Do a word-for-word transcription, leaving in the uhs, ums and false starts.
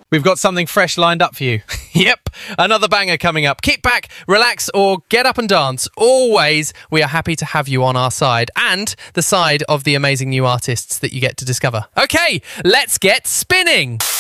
We've got something fresh lined up for you. Yep, another banger coming up. Kick back, relax, or get up and dance. Always, we are happy to have you on our side and the side of the amazing new artists that you get to discover. Okay, let's get spinning.